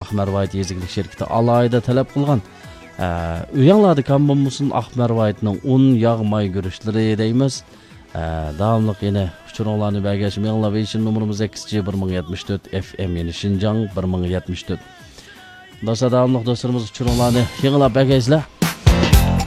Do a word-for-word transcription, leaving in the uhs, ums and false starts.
Ақмарвайт езгілік шеркеті алайда талап қылған. Уянлады комбомусын Ақмарвайтның un yağmay görüşleri deymiz. Davamlıq yine uçurunlarını bәгәшім yanılavation numarımız X C bir ming yetmiş dört F M yeni Şinjan bir ming yetmiş dört. Dosta davamlıq dostlarımız uçurunlarını yanılab bәгәшler.